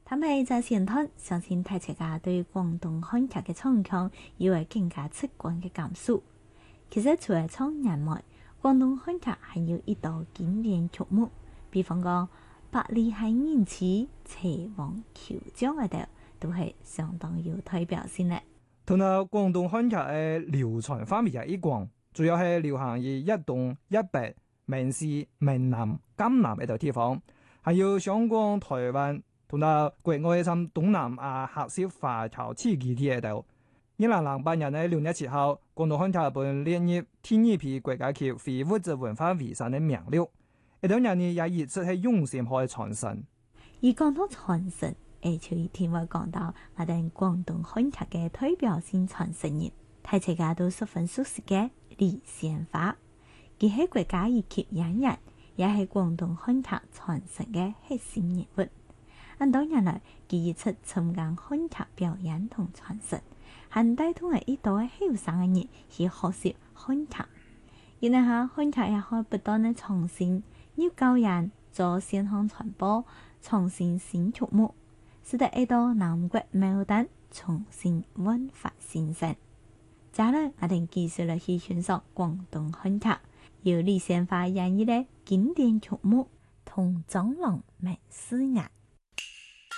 他們在前段相信大家對廣東漢劇嘅唱腔有個更加直觀嘅感受。其實除了唱人外，廣東漢劇還有一道經典曲目，比方講《百里行人痴》《齊王求將》嗰度，都係相當有代表性嘅。 同埋廣東漢劇嘅流傳範圍係一廣，主要係流行於一東一北、閩西、閩南、江南呢度地方，還有香港、台灣同埋國外甚東南亞客家華僑地區啲喺度。2008年嘅6月7號，廣東漢劇本列入第二批國家級非物質文化遺產嘅名錄。呢兩年也一直係用心去傳承。 而講到傳承，就一定會講到我哋廣東漢劇嘅代表性傳承人，大家都十分熟悉嘅李仙花。佢係國家一級演員，也係廣東漢劇傳承嘅核心人物。多年來，佢一直參加漢劇表演同傳承，還帶動了一代後生嘅人去學習漢劇。然後漢劇也可以不斷嘅創新，要教人做線上傳播，創新新曲目，使得一道南國牡丹重新煥發新生。接下來我哋繼續嚟去欣賞廣東漢劇，由李仙花演繹嘅經典曲目《同蟑螂問思人》。